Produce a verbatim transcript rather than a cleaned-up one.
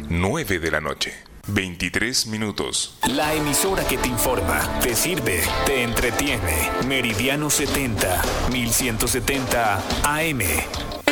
nueve de la noche. veintitrés minutos. La emisora que te informa, te sirve, te entretiene. Meridiano setenta, mil ciento setenta A M.